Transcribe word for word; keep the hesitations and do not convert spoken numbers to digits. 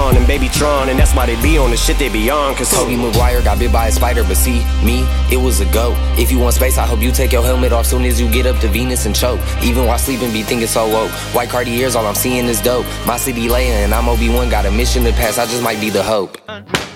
Braun and Baby Tron, and that's why they be on the shit they be on. Cause Tobey Maguire got bit by a spider, but see, me, it was a goat. If you want space, I hope you take your helmet off soon as you get up to Venus and choke. Even while sleeping, be thinking so woke. White Cartiers, all I'm seeing is dope. My city Leia and I'm Obi-Wan, got a mission to pass, I just might be the hope.